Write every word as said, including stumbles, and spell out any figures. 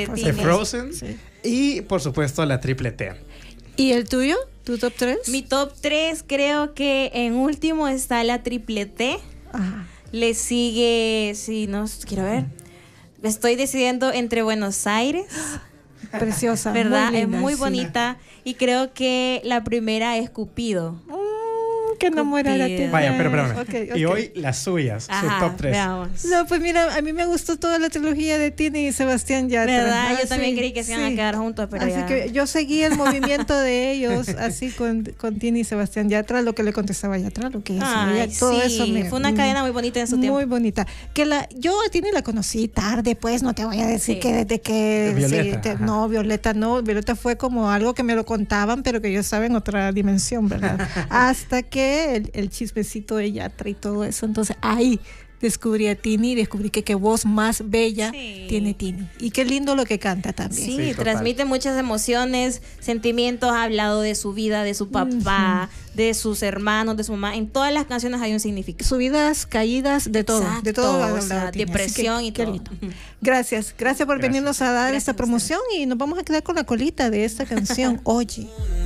de de Tini. Frozen. Sí. Y, por supuesto, la triple T. ¿Y el tuyo? ¿Tu top tres? Mi top tres, creo que en último está la triple T. Ajá. Le sigue, sí, no, quiero ver. Estoy decidiendo entre Buenos Aires, Preciosa. ¿verdad? Muy linda, es muy sí. bonita. Y creo que la primera es Cupido. Mm, que enamorada Cupido. te Vaya, pero ves. espérame. Ok, Y ok. hoy las suyas, Ajá, su top tres. veamos. No, pues mira, a mí me gustó toda la trilogía de Tini y Sebastián Yatra. ¿Verdad? Ah, Yo también sí, creí que se iban a sí. quedar juntos, pero Así ya. que yo seguí el movimiento de ellos, así con, con Tini y Sebastián Yatra, lo que le contestaba Yatra, lo que hizo Ay, ella, todo sí, eso. me- fue una mm, cadena muy bonita en su muy tiempo. bonita. Que la, yo a Tini la conocí tarde, pues no te voy a decir Sí. que desde que Violeta, sí, te- ajá. no, Violeta no, Violeta fue como algo que me lo contaban, pero que yo estaba en otra dimensión, ¿verdad? Hasta que el, el chismecito de Yatra y todo eso, entonces ahí descubrí a Tini y descubrí que qué voz más bella Sí. tiene Tini. Y qué lindo lo que canta también. Sí, Sí, total. transmite muchas emociones, sentimientos, ha hablado de su vida, de su papá, de sus hermanos, de su mamá. En todas las canciones hay un significado. Subidas, caídas, de todo, Exacto, de todo. ha o hablado sea, Tini, así depresión que y qué todo. lindo. Gracias, gracias por Gracias. venirnos a dar Gracias esta a ustedes. promoción y nos vamos a quedar con la colita de esta canción, Oye.